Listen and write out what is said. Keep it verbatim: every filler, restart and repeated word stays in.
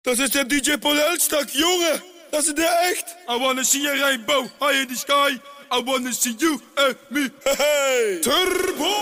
Das ist der D J Paul Elstak, Junge. Das ist der echt. I wanna see a rainbow high in the sky. I wanna see you and me. Hey, hey. Turbo.